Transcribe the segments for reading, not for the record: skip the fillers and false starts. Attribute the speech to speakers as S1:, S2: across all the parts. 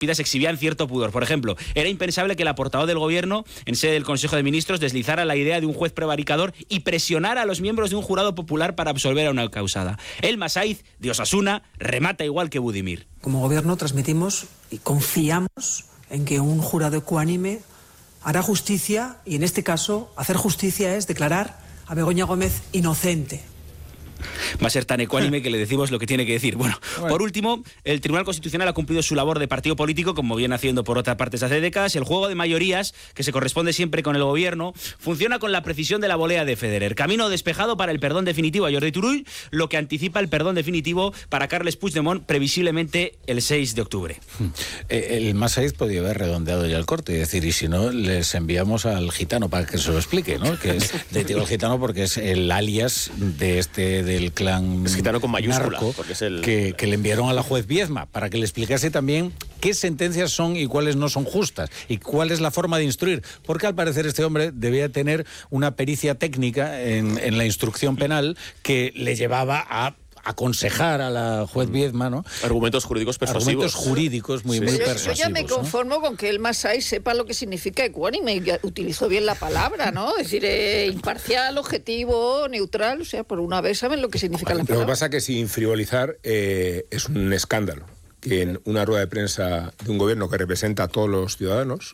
S1: Pitas exhibían cierto pudor. Por ejemplo, era impensable que la portavoz del gobierno, en sede del Consejo de Ministros, deslizara la idea de un juez prevaricador y presionara a los miembros de un jurado popular para absolver a una causada. Elma Saiz, de Osasuna, remata igual que Budimir.
S2: Como gobierno transmitimos y confiamos en que un jurado ecuánime hará justicia, y en este caso, hacer justicia es declarar a Begoña Gómez inocente.
S1: Va a ser tan ecuánime que le decimos lo que tiene que decir. Bueno, por último, el Tribunal Constitucional ha cumplido su labor de partido político, como viene haciendo por otras partes hace décadas. El juego de mayorías, que se corresponde siempre con el gobierno, funciona con la precisión de la volea de Federer. Camino despejado para el perdón definitivo a Jordi Turull, lo que anticipa el perdón definitivo para Carles Puigdemont, previsiblemente el 6 de octubre.
S3: El Masaiz podía haber redondeado ya el corte y decir, y si no, les enviamos al gitano para que se lo explique, ¿no? Que es, le digo el gitano porque es el alias de del clan
S4: es gitano con mayúscula,
S3: narco,
S4: porque es el...
S3: que le enviaron a la juez Viezma para que le explicase también qué sentencias son y cuáles no son justas y cuál es la forma de instruir, porque al parecer este hombre debía tener una pericia técnica en la instrucción penal que le llevaba a aconsejar a la juez Viezma, ¿no?
S4: Argumentos jurídicos persuasivos.
S3: Argumentos jurídicos muy persuasivos.
S5: Yo ya me conformo, ¿no?, con que el Masaiz sepa lo que significa ecuánime y utilizó bien la palabra, ¿no? Es decir, imparcial, objetivo, neutral, o sea, por una vez saben lo que significa la palabra.
S6: Lo que pasa es que sin frivolizar es un escándalo que en una rueda de prensa de un gobierno que representa a todos los ciudadanos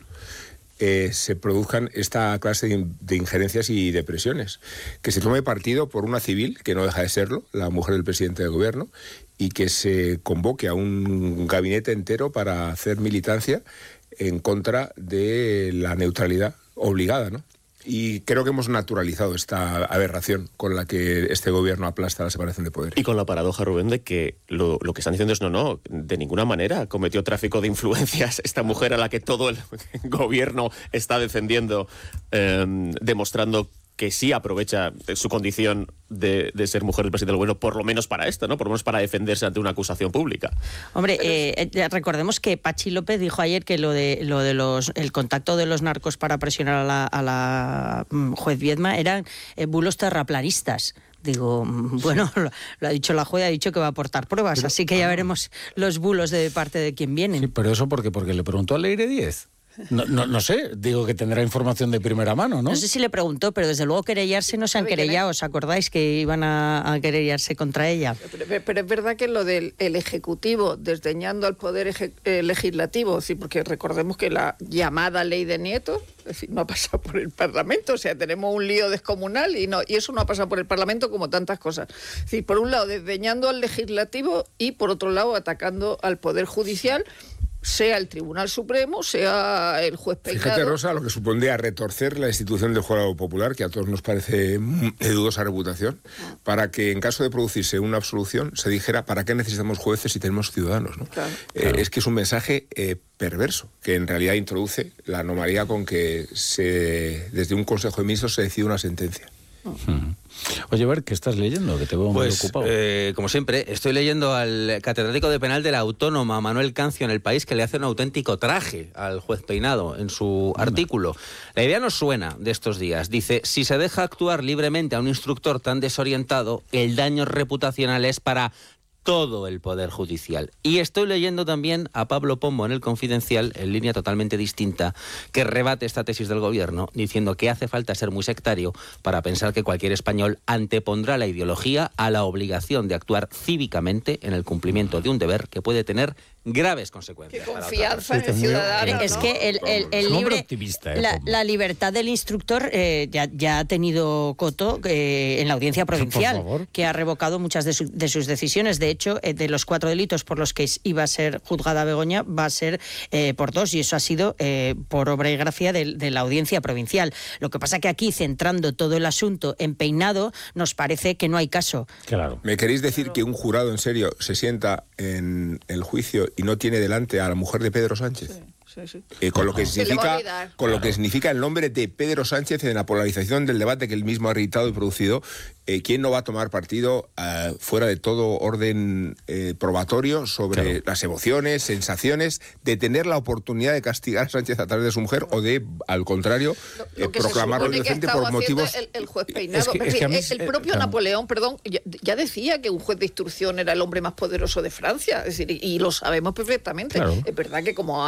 S6: se produzcan esta clase de injerencias y de presiones. Que se tome partido por una civil, que no deja de serlo, la mujer del presidente del gobierno, y que se convoque a un gabinete entero para hacer militancia en contra de la neutralidad obligada, ¿no? Y creo que hemos naturalizado esta aberración con la que este gobierno aplasta la separación de poderes.
S4: Y con la paradoja, Rubén, de que lo que están diciendo es no, de ninguna manera cometió tráfico de influencias esta mujer a la que todo el gobierno está defendiendo, demostrando que sí aprovecha su condición de ser mujer del presidente del gobierno, por lo menos para esto, ¿no? Por lo menos para defenderse ante una acusación pública.
S7: Hombre, recordemos que Pachi López dijo ayer que el contacto de los narcos para presionar a la juez Viezma eran bulos terraplanistas. Digo, bueno, lo ha dicho la juez, ha dicho que va a aportar pruebas, así que ya veremos los bulos de parte de quién vienen.
S3: Sí, pero eso porque le preguntó a Leire Díez. No sé, digo que tendrá información de primera mano, ¿no?
S7: No sé si le preguntó, pero desde luego querellarse no se han querellado. ¿Os acordáis que iban a querellarse contra ella?
S5: Pero es verdad que lo del Ejecutivo desdeñando al Poder Legislativo, sí, porque recordemos que la llamada ley de Nieto, es decir, no ha pasado por el Parlamento, o sea, tenemos un lío descomunal y eso no ha pasado por el Parlamento como tantas cosas. Es decir, por un lado desdeñando al Legislativo y por otro lado atacando al Poder Judicial, sea el Tribunal Supremo, sea el juez Peinado.
S6: Fíjate, Rosa, lo que supondría retorcer la institución del jurado popular, que a todos nos parece de dudosa reputación, para que en caso de producirse una absolución se dijera ¿para qué necesitamos jueces si tenemos ciudadanos?, ¿no? Claro. Es que es un mensaje perverso, que en realidad introduce la anomalía con que desde un Consejo de Ministros se decide una sentencia.
S3: Oye, Bert, ¿qué estás leyendo? Que te veo muy ocupado.
S8: Como siempre, estoy leyendo al catedrático de penal de la Autónoma, Manuel Cancio, en El País, que le hace un auténtico traje al juez Peinado en su artículo. La idea nos suena de estos días. Dice, si se deja actuar libremente a un instructor tan desorientado, el daño reputacional es para todo el Poder Judicial. Y estoy leyendo también a Pablo Pombo en El Confidencial, en línea totalmente distinta, que rebate esta tesis del gobierno, diciendo que hace falta ser muy sectario para pensar que cualquier español antepondrá la ideología a la obligación de actuar cívicamente en el cumplimiento de un deber que puede tener graves consecuencias.
S5: Qué confianza en el ciudadano, ¿no?
S7: Es que el libre, la libertad del instructor ya ha tenido coto en la audiencia provincial, que ha revocado muchas de sus decisiones. De hecho, de los 4 delitos por los que iba a ser juzgada Begoña, va a ser por 2, y eso ha sido por obra y gracia de la audiencia provincial. Lo que pasa que aquí, centrando todo el asunto en Peinado, nos parece que no hay caso.
S3: Claro.
S6: ¿Me queréis decir que un jurado en serio se sienta en el juicio y no tiene delante a la mujer de Pedro Sánchez? Con lo que significa el nombre de Pedro Sánchez en la polarización del debate que él mismo ha irritado y producido. ¿Quién no va a tomar partido fuera de todo orden probatorio sobre las emociones, sensaciones, de tener la oportunidad de castigar a Sánchez a través de su mujer o de, al contrario, proclamarlo inocente por motivos...
S5: El juez Peinado. El propio Napoleón, ya decía que un juez de instrucción era el hombre más poderoso de Francia, es decir, y lo sabemos perfectamente. Es verdad que como